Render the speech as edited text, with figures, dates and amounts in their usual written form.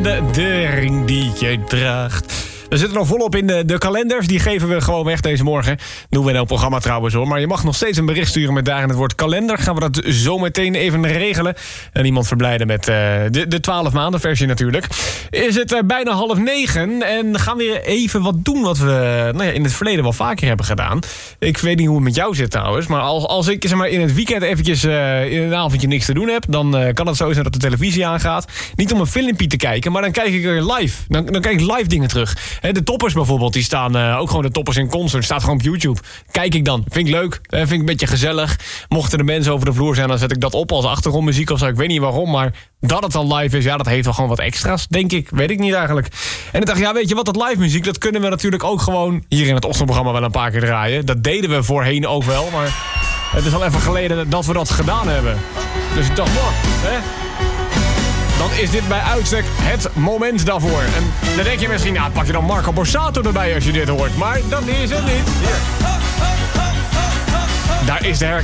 maanden de ring die je draagt. We zitten nog volop in de kalenders. Die geven we gewoon weg deze morgen. Doen we in het programma trouwens hoor. Maar je mag nog steeds een bericht sturen met daarin het woord kalender. Gaan we dat zo meteen even regelen. En iemand verblijden met de 12 maanden versie natuurlijk. Is het bijna 8:30. En gaan we even wat doen wat we in het verleden wel vaker hebben gedaan. Ik weet niet hoe het met jou zit trouwens. Maar als ik zeg maar, in het weekend eventjes in een avondje niks te doen heb. Dan kan het zo zijn dat de televisie aangaat. Niet om een filmpje te kijken. Maar dan kijk ik er live. Dan kijk ik live dingen terug. De toppers bijvoorbeeld, die staan ook gewoon de toppers in concert. Staat gewoon op YouTube. Kijk ik dan. Vind ik leuk. Vind ik een beetje gezellig. Mochten er mensen over de vloer zijn, dan zet ik dat op als achtergrondmuziek of zo. Ik weet niet waarom, maar dat het dan live is, ja, dat heeft wel gewoon wat extra's, denk ik. Weet ik niet eigenlijk. En ik dacht, ja, weet je wat, dat live muziek, dat kunnen we natuurlijk ook gewoon hier in het ochtendprogramma wel een paar keer draaien. Dat deden we voorheen ook wel, maar het is al even geleden dat we dat gedaan hebben. Dus ik dacht, hè? Dan is dit bij uitstek het moment daarvoor. En dan denk je misschien, nou, pak je dan Marco Borsato erbij als je dit hoort. Maar dat is het niet. Hier. Daar is de